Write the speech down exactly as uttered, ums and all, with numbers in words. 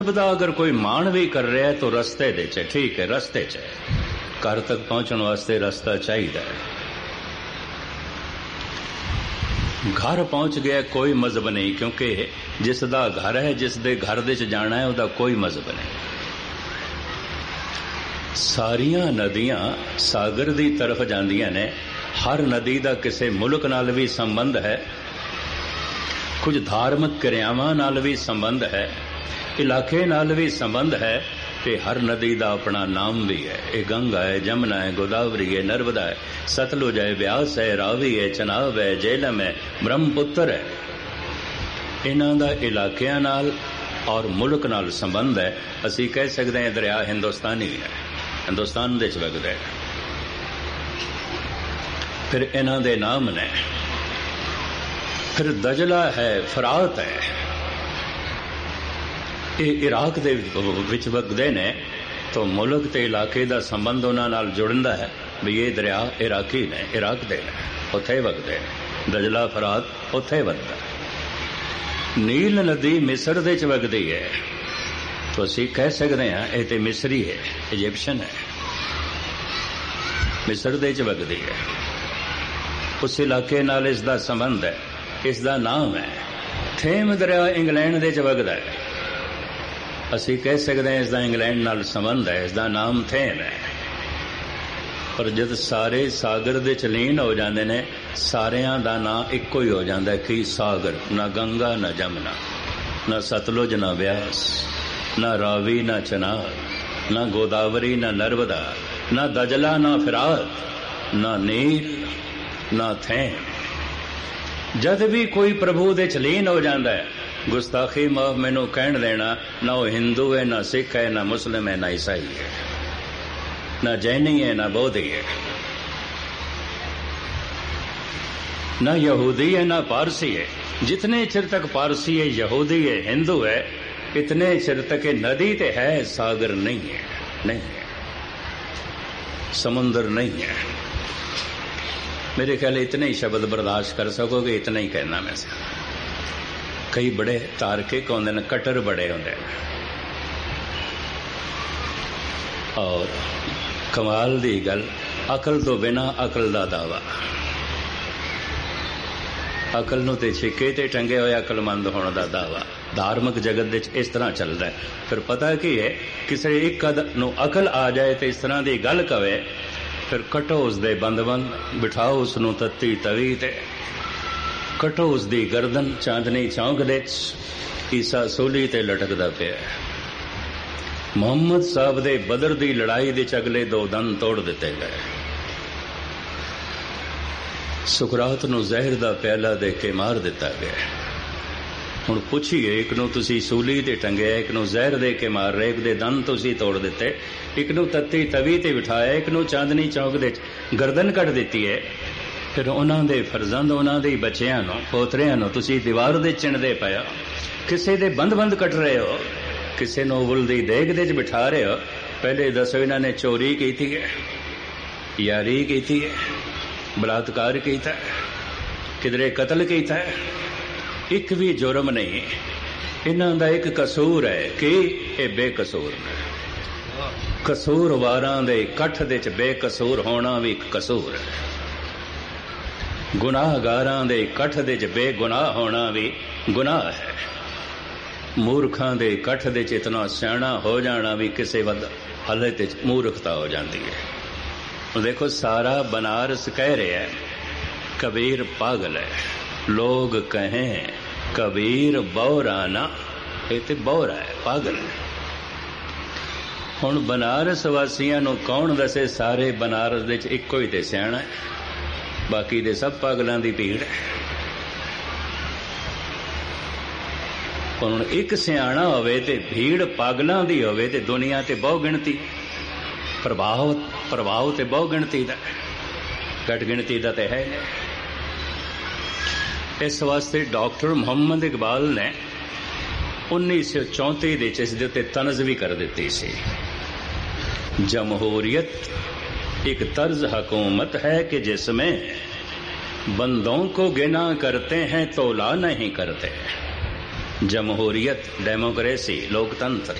ਦਾ ਅਗਰ ਕੋਈ ਮਾਣ ਵੀ ਕਰ ਰਿਹਾ ਹੈ ਤਾਂ ਰਸਤੇ ਦੇ 'ਚ ਠੀਕ ਹੈ, ਰਸਤੇ 'ਚ ਘਰ ਤੱਕ ਪਹੁੰਚਣ ਵਾਸਤੇ ਰਸਤਾ ਚਾਹੀਦਾ ਹੈ। घर पहुंच गया कोई मजहब नहीं, क्योंकि जिसदा घर है, जिस दे घर दे च जाना है उहदा कोई मजहब नहीं। सारियां नदियां सागर दी तरफ जांदियां ने, हर नदी दा किसी मुल्क नाल भी संबंध है, कुछ धार्मिक क्रियावां नाल भी संबंध है, इलाके नाल भी संबंध है, ते हर नदी दा अपना नाम भी है। ये गंगा है, जमुना है, गोदावरी है, नर्मदा है, सतलुज है, ब्यास है, रावी है, चनाब है, झेलम है, ब्रह्मपुत्र है। इन्हां दा इलाकियां नाल और मुल्क नाल संबंध है। असी कह सकते हैं दरिया हिंदुस्तानी है, हिंदुस्तान दे च वगदा है। फिर इन्हां दे नाम ने, फिर दजला है, फरात है, ये इराक दे विच वगदे ने, तो मुल्क ते इलाके दा संबंध उन्हां नाल जुड़दा है भी ये दरिया इराकी ने, इराक दे ने, उत्थे वगदे ने, दजला फरात उत्थे वगदा। नील नदी मिस्र दे च वगदी है, तो असीं कह सकते हैं ये ते मिस्री है, इजिप्शियन है, मिस्र दे च वगदी है, उस इलाके नाल इसदा संबंध है, इसदा नाम है। थेम दरिया इंग्लैंड दे च वगदा है, असी कह सकते हैं इसका इंग्लैंड नाल संबंध है, इसका नाम थेम है। पर जब सारे सागर दे चलीन हो जाते हैं, सारियां दा नाम इक्को ही हो जाता है कि सागर। ना गंगा ना जमुना, ना सतलुज ना ब्यास, ना रावी ना चनाब, ना गोदावरी ना नर्मदा, ना दजला ना फिरात, ना नील ना थेम। जद भी कोई प्रभु दे चलीन हो जाता है, गुस्ताखी माफ मैनू कहन देना, ना वो हिंदू है, ना सिख है, ना मुस्लिम है, ना ईसाई है, ना जैनी है, ना बौद्धि है, ना यहूदी है, ना पारसी है। जितने चिर तक पारसी है, यहूदी है, हिंदू है, इतने चिर तक नदी ते है, सागर नहीं है, नहीं है, समुंदर नहीं है। मेरे ख्याल इतने ही शब्द बर्दाश्त कर सकोगे, इतना ही कहना मैं से। कई बड़े तार्किक होंदे ने, कट्टर बड़े होंदे ने, और कमाल दी गल, अकल तो बिना अकल दा दावा। अकल नूं ते छिके ते टंगे होए अकलमंद होने दा दावा धार्मिक जगत विच इस तरह चलदा है। फिर पता की है, किसी एक नूं अकल आ जाए तो इस तरह की गल कवे, फिर कटो उसदे बंदबंद, बिठाओ उसनूं तत्ती तवी ते, कटो उसकी गर्दन चांदनी चौंक दे, ईसा सूली ते लटकदा पिया। मुहम्मद साहब दे बदर दी लड़ाई दे अगले दो दंद तोड़ दिते गए। सुकरात नूं जहर दा प्याला दे के मार दिता गया। हुण पुछिए, एक नूं तुसीं सूली ते टंगिया, एक नूं जहर दे के मार रहे, एक दे दंद तुसीं तोड़ दिते, एक नूं तत्ती तवी ते बिठाया, एक नूं चांदनी चौक दे गर्दन कट दिती है। फिर उन्हां दे फरजंद, उन्हां दे बच्चियां नूं, पोतरियां नूं तुसीं दीवार दे चिणदे पिया, किसे दे बंद बंद कट रहे हो, किसे नूं उबल दी देग दे च बिठा रहे हो। पहले दसो इन्हां ने चोरी कीती है, यारी कीती है, बलात्कार कीता है, किधरे कतल कीता है, एक भी जुर्म नहीं। इन्हां दा एक कसूर है कि ये बेकसूर ने। कसूरवारां दे कठ दे च बेकसूर होना भी एक कसूर है। गुनाहगारां दे कठ दे च बेगुनाह होना भी गुनाह है। मूर्खां दे कठ दे च इतना सियाणा हो जाना भी किसी वद हालत च मूर्खता हो जाती है। देखो, सारा बनारस कह रहे हैं कबीर पागल है, लोग कहें कबीर बौराना, ये तो बौरा है, पागल है। हुण बनारस वासियां नूं कौन दसे सारे बनारस दे च इक्को ही ते सियाणा है, बाकी दे सब पागलों की भीड़ है। हुण एक सियाणा होवे ते भीड़ पागलों की होवे ते दुनिया ते बहु गिणती, प्रभाव प्रभाव ते बहु गिणती दा, घट गिणती दा ते है नहीं। इस वास्ते डॉक्टर मुहम्मद इकबाल ने उन्नीस सौ चौंती दे इस दे उत्ते तनज भी कर दी सी। जमहूरियत एक तर्ज हुकूमत है कि जिसमें बंदों को गिना करते हैं तोला नहीं करते। ਜਮਹੂਰੀਅਤ, ਡੈਮੋਕ੍ਰੇਸੀ, ਲੋਕਤੰਤਰ